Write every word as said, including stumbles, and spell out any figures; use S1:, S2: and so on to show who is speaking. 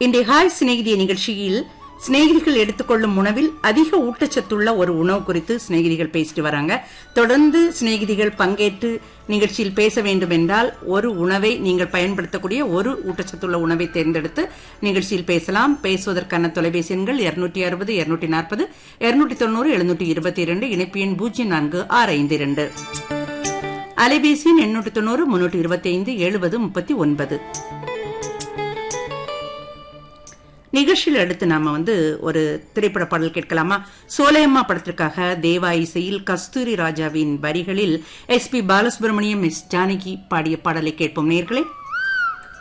S1: இன்றைய ஹாய் சிநேகிதிய நிகழ்ச்சியில் சிநேகிதிகள் எடுத்துக்கொள்ளும் உணவில் அதிக ஊட்டச்சத்துள்ள ஒரு உணவு குறித்து சிநேகிதிகள் பேசிட்டு வராங்க. தொடர்ந்து சிநேகிதிகள் பங்கேற்று நிகழ்ச்சியில் பேச வேண்டும் என்றால் ஒரு உணவை நீங்கள் பயன்படுத்தக்கூடிய ஒரு ஊட்டச்சத்துள்ள உணவை தேர்ந்தெடுத்து நிகழ்ச்சியில் பேசலாம். பேசுவதற்கான தொலைபேசி எண்கள் இருநூற்றி அறுபது இருநூற்றி நாற்பது இருநூற்றி தொண்ணூறு எழுநூற்றி இருபத்தி இரண்டு இணைப்பு எண் பூஜ்ஜியம் நான்கு ஆறு ஐந்து இரண்டு அலைபேசி எண் எண்ணூற்றி தொண்ணூறு முன்னூற்றி இருபத்தி ஐந்து எழுபது முப்பத்தி ஒன்பது. நிகழ்ச்சியில் அடுத்து நாம வந்து ஒரு திரைப்பட பாடல் கேட்கலாமா? சோலையம்மா படத்திற்காக தேவா இசையில் கஸ்தூரி ராஜாவின் வரிகளில் S B Balasubramaniam, S Janaki பாடிய பாடலை கேட்போம் நேயர்களே.